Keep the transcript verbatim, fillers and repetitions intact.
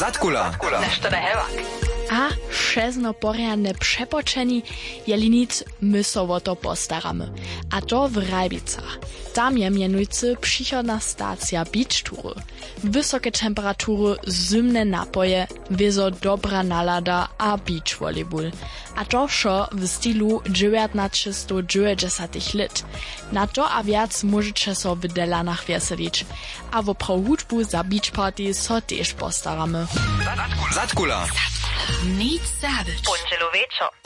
Zatkula. Nešto da hevak. A šezno porjane přepočeni, jeli nic my so o to postaramy. A to w Rajbicach. Tam je mianujcy przychodna stacja beach tury. Wysokie temperatury, zimne napoje, wiezo dobra nalada a beach volleyball. A to szo w stylu dziewiętnaście dziewięćdziesiątych lat. Na to a wiac możecie so w Delanach weselić. A wo pro hudbu za beach party so też postaramy. Zatkula. Nic zabić. Pončelo večer.